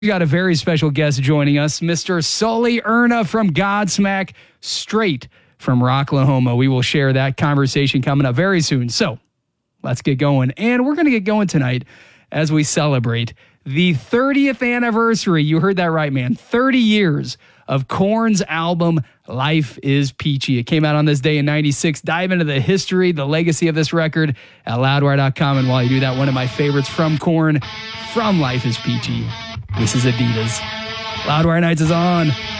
We got a very special guest joining us, Mr. Sully Erna from Godsmack, straight from Rocklahoma. We will share that conversation coming up very soon. So let's get going. And we're going to get going tonight as we celebrate the 30th anniversary. You heard that right, man. 30 years of Korn's album, Life is Peachy. It came out on this day in 96. Dive into the history, the legacy of this record at loudwire.com. And while you do that, one of my favorites from Korn, from Life is Peachy, this is Adidas. Loudwire Nights is on.